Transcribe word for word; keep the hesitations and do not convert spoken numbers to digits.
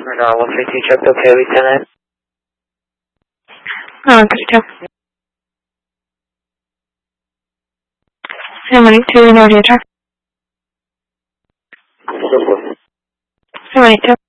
Radar one three two, checked okay, Lieutenant. Uh, good job. seven eight two, no data. seven eight two.